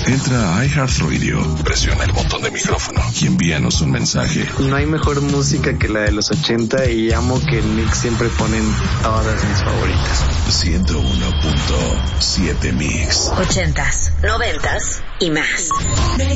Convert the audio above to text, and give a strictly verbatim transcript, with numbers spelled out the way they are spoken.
Entra a iHeartRadio, presiona el botón de micrófono y envíanos un mensaje. No hay mejor música que la de los ochenta y amo que en Mix siempre ponen todas mis favoritas. ciento uno punto siete Mix. Ochentas, noventas y más.